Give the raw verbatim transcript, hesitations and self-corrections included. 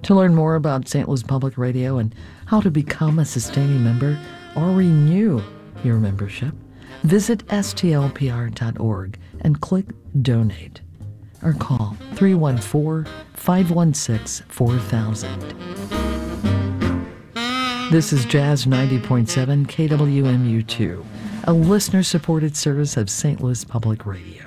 To learn more about Saint Louis Public Radio and how to become a sustaining member or renew your membership, visit S T L P R dot org and click Donate, or call three one four, five one six, four thousand. This is Jazz ninety point seven K W M U two, a listener-supported service of Saint Louis Public Radio.